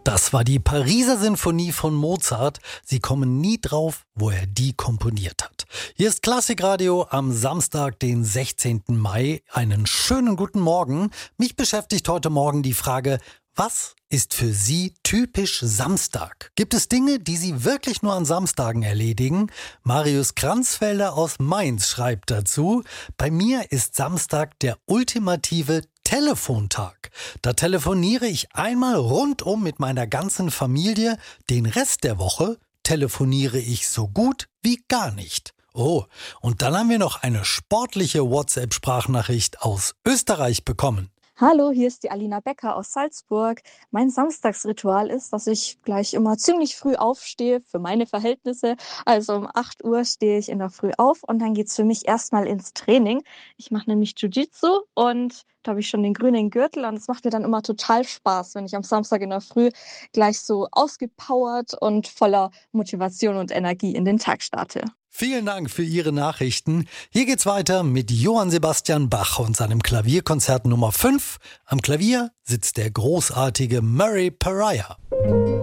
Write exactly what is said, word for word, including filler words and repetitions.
Das war die Pariser Sinfonie von Mozart. Sie kommen nie drauf, wo er die komponiert hat. Hier ist Klassikradio am Samstag, den sechzehnten Mai. Einen schönen guten Morgen. Mich beschäftigt heute Morgen die Frage, was ist für Sie typisch Samstag? Gibt es Dinge, die Sie wirklich nur an Samstagen erledigen? Marius Kranzfelder aus Mainz schreibt dazu: Bei mir ist Samstag der ultimative Telefontag. Da telefoniere ich einmal rundum mit meiner ganzen Familie. Den Rest der Woche telefoniere ich so gut wie gar nicht. Oh, und dann haben wir noch eine sportliche WhatsApp-Sprachnachricht aus Österreich bekommen. Hallo, hier ist die Alina Becker aus Salzburg. Mein Samstagsritual ist, dass ich gleich immer ziemlich früh aufstehe, für meine Verhältnisse. Also um acht Uhr stehe ich in der Früh auf und dann geht's für mich erstmal ins Training. Ich mache nämlich Jiu-Jitsu und da habe ich schon den grünen Gürtel und es macht mir dann immer total Spaß, wenn ich am Samstag in der Früh gleich so ausgepowert und voller Motivation und Energie in den Tag starte. Vielen Dank für Ihre Nachrichten. Hier geht's weiter mit Johann Sebastian Bach und seinem Klavierkonzert Nummer fünf. Am Klavier sitzt der großartige Murray Pariah.